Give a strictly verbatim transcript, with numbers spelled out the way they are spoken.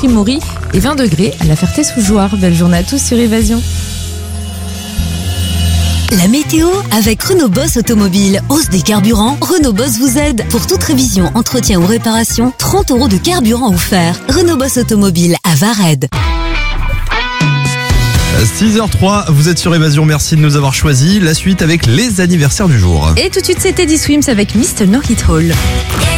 Château-Chiche-Maury et vingt degrés à La Ferté-sous-Jouarre. Belle journée à tous sur Évasion. La météo avec Renault Boss Automobile. Hausse des carburants, Renault Boss vous aide. Pour toute révision, entretien ou réparation, trente euros de carburant offert. Renault Boss Automobile à Vared. six heures trois, vous êtes sur Évasion, merci de nous avoir choisis. La suite avec les anniversaires du jour. Et tout de suite, c'est Teddy Swims avec Mister No Hit Hall.